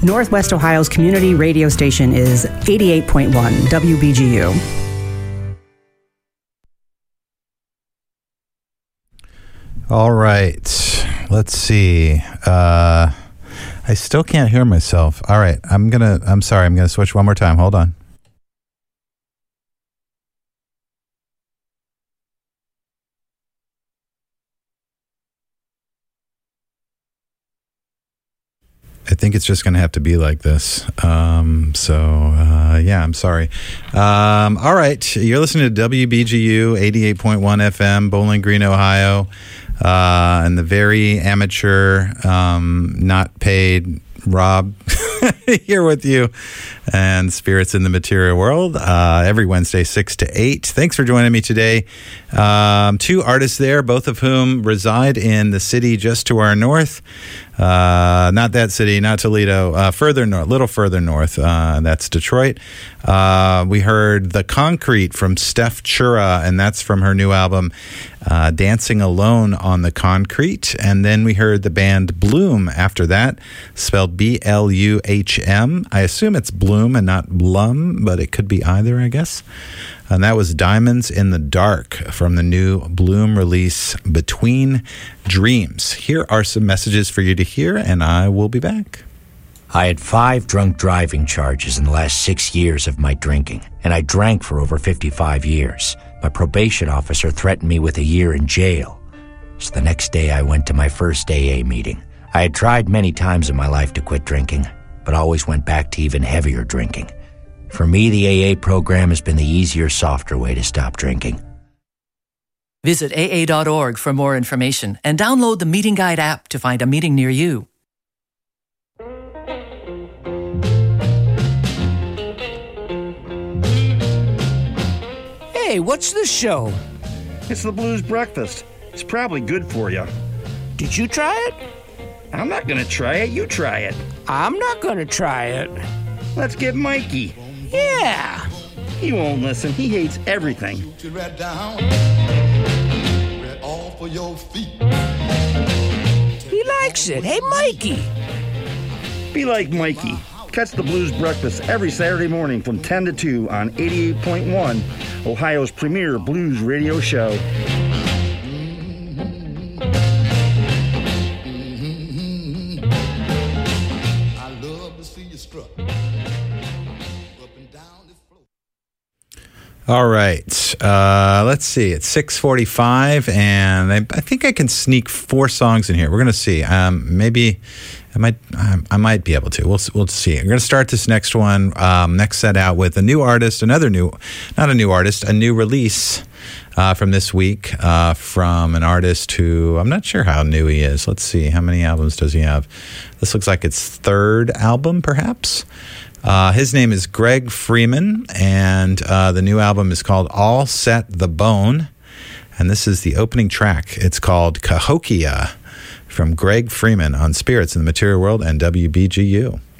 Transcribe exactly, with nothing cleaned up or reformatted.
Northwest Ohio's community radio station is eighty-eight point one W B G U. All right. Let's see. Uh, I still can't hear myself. All right. I'm going to, I'm sorry. I'm going to switch one more time. Hold on. I think it's just going to have to be like this. Um, so, uh, yeah, I'm sorry. Um, all right. You're listening to W B G U eighty-eight point one F M, Bowling Green, Ohio, uh, and the very amateur, um, not paid Rob here with you and Spirits in the Material World uh, every Wednesday, six to eight. Thanks for joining me today. Um, two artists there, both of whom reside in the city just to our north. Uh, not that city, not Toledo, uh, further north, a little further north. Uh, that's Detroit. Uh, we heard The Concrete from Steph Chura, and that's from her new album, uh, Dancing Alone on the Concrete. And then we heard the band Bloom after that, spelled B L U H M. I assume it's Bloom and not Blum, but it could be either, I guess. And that was Diamonds in the Dark from the new Bloom release, Between Dreams. Here are some messages for you to hear, and I will be back. I had five drunk driving charges in the last six years of my drinking, and I drank for over fifty-five years. My probation officer threatened me with a year in jail. So the next day I went to my first A A meeting. I had tried many times in my life to quit drinking, but always went back to even heavier drinking. For me, the A A program has been the easier, softer way to stop drinking. Visit A A dot org for more information and download the Meeting Guide app to find a meeting near you. Hey, what's this show? It's the Blues Breakfast. It's probably good for you. Did you try it? I'm not going to try it. You try it. I'm not going to try it. Let's get Mikey. Yeah. He won't listen. He hates everything. Right down, right off of your feet. He likes it. Hey, Mikey. Be like Mikey. Catch the Blues Breakfast every Saturday morning from ten to two on eighty-eight point one, Ohio's premier blues radio show. All right. Uh, let's see. It's six forty-five, and I, I think I can sneak four songs in here. We're going to see. Um, maybe I might um, I might be able to. We'll we'll see. We're going to start this next one, um, next set out with a new artist, another new, not a new artist, a new release uh, from this week uh, from an artist who I'm not sure how new he is. Let's see. How many albums does he have? This looks like its third album, perhaps. Uh, his name is Greg Freeman, and uh, the new album is called All Set the Bone, and this is the opening track. It's called Cahokia from Greg Freeman on Spirits in the Material World and W B G U.